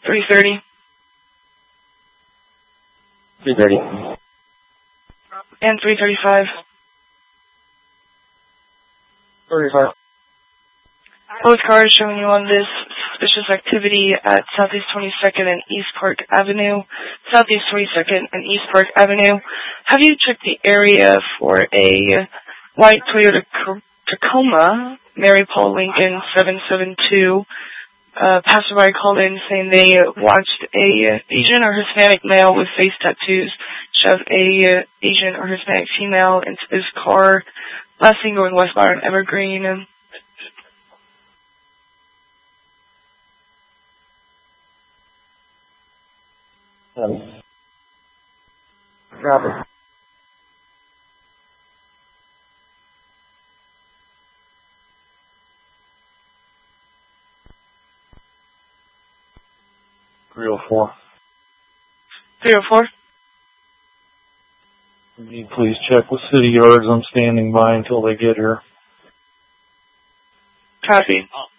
330. 330. And 335. 35. Both cars showing you on this suspicious activity at Southeast 22nd and East Park Avenue. Southeast 22nd and East Park Avenue. Have you checked the area for a white Toyota Tacoma, Mary Paul Lincoln 772? Passerby called in saying they watched a Asian or Hispanic male with face tattoos shove a Asian or Hispanic female into his car. Last seen going westbound on Evergreen. Copy. Three oh four. 304. Please check with city yards. I'm standing by until they get here. Copy.